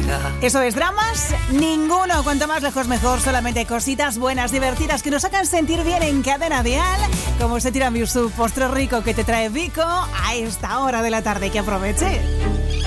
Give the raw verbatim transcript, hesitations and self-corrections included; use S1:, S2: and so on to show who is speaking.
S1: Eso es, dramas, ninguno. Cuanto más lejos mejor, solamente cositas buenas, divertidas, que nos hagan sentir bien en Cadena Dial, como ese tiramisú postre rico que te trae Vico a esta hora de la tarde. Que aproveche.